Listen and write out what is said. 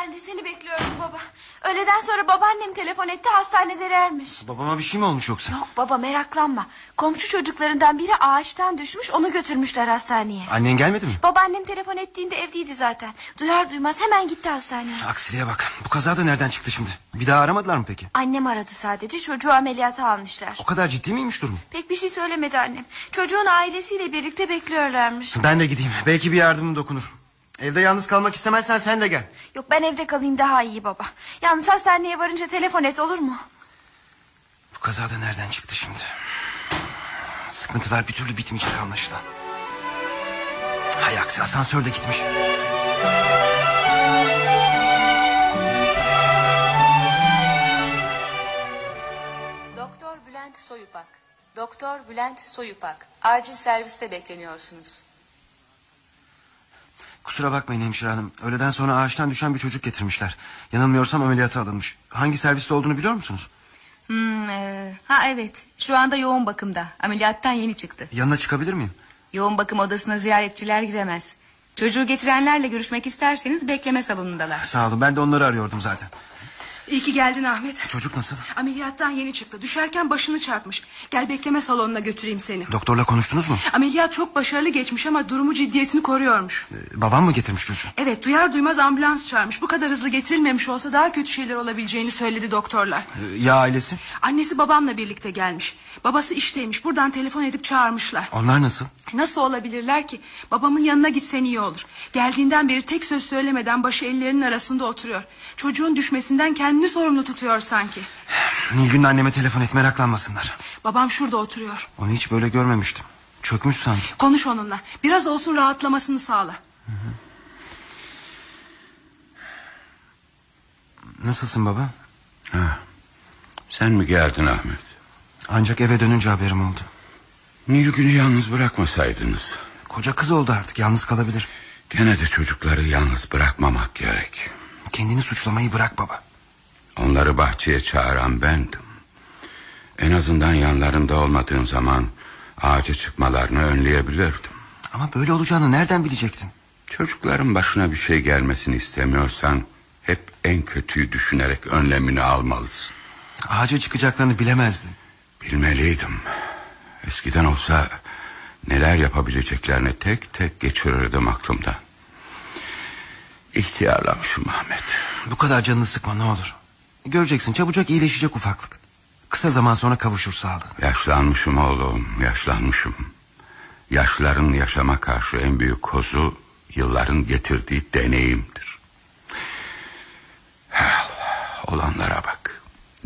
Ben de seni bekliyorum baba. Öğleden sonra babaannem telefon etti, hastanedelermiş. Babama bir şey mi olmuş yoksa? Yok baba, meraklanma. Komşu çocuklarından biri ağaçtan düşmüş, onu götürmüşler hastaneye. Annen gelmedi mi? Babaannem telefon ettiğinde evdeydi zaten. Duyar duymaz hemen gitti hastaneye. Aksiliğe bak, bu kaza da nereden çıktı şimdi? Bir daha aramadılar mı peki? Annem aradı sadece, çocuğu ameliyata almışlar. O kadar ciddi miymiş durum? Pek bir şey söylemedi annem. Çocuğun ailesiyle birlikte bekliyorlarmış. Ben de gideyim, belki bir yardımım dokunur. Evde yalnız kalmak istemezsen sen de gel. Yok, ben evde kalayım daha iyi baba. Yalnız hastaneye varınca telefon et, olur mu? Bu kaza da nereden çıktı şimdi? Sıkıntılar bir türlü bitmeyecek anlaşılan. Hay aksi, asansör de gitmiş. Doktor Bülent Soyupak. Doktor Bülent Soyupak. Acil serviste bekleniyorsunuz. Kusura bakmayın hemşire hanım. Öğleden sonra ağaçtan düşen bir çocuk getirmişler. Yanılmıyorsam ameliyata alınmış. Hangi serviste olduğunu biliyor musunuz? Evet, şu anda yoğun bakımda. Ameliyattan yeni çıktı. Yanına çıkabilir miyim? Yoğun bakım odasına ziyaretçiler giremez. Çocuğu getirenlerle görüşmek isterseniz bekleme salonundalar. Sağ olun, ben de onları arıyordum zaten. İyi ki geldin Ahmet. Çocuk nasıl? Ameliyattan yeni çıktı. Düşerken başını çarpmış. Gel bekleme salonuna götüreyim seni. Doktorla konuştunuz mu? Ameliyat çok başarılı geçmiş ama durumu ciddiyetini koruyormuş. Babam mı getirmiş çocuğu? Evet, duyar duymaz ambulans çağırmış. Bu kadar hızlı getirilmemiş olsa daha kötü şeyler olabileceğini söyledi doktorlar. Ya ailesi? Annesi babamla birlikte gelmiş. Babası işteymiş. Buradan telefon edip çağırmışlar. Onlar nasıl? Nasıl olabilirler ki? Babamın yanına gitsen iyi olur. Geldiğinden beri tek söz söylemeden başı ellerinin arasında oturuyor. Çocuğun düşmesinden kendini sorumlu tutuyor sanki. Nilgün'ün anneme telefon et, meraklanmasınlar. Babam şurada oturuyor. Onu hiç böyle görmemiştim. Çökmüş sanki. Konuş onunla. Biraz olsun rahatlamasını sağla. Nasılsın baba? Sen mi geldin Ahmet? Ancak eve dönünce haberim oldu. Nilgün'ü yalnız bırakmasaydınız. Koca kız oldu artık, yalnız kalabilir. Gene de çocukları yalnız bırakmamak gerek. Kendini suçlamayı bırak baba. Onları bahçeye çağıran bendim. En azından yanlarında olmadığım zaman ağaca çıkmalarını önleyebilirdim. Ama böyle olacağını nereden bilecektin? Çocukların başına bir şey gelmesini istemiyorsan hep en kötüyü düşünerek önlemini almalısın. Ağaca çıkacaklarını bilemezdin. Bilmeliydim. Eskiden olsa neler yapabileceklerini tek tek geçirirdim aklımdan. İhtiyarlamışım Ahmet. Bu kadar canını sıkma ne olur. Göreceksin, çabucak iyileşecek ufaklık. Kısa zaman sonra kavuşur sağlığı. Yaşlanmışım oğlum, yaşlanmışım. Yaşlıların yaşama karşı en büyük kozu yılların getirdiği deneyimdir. Olanlara bak.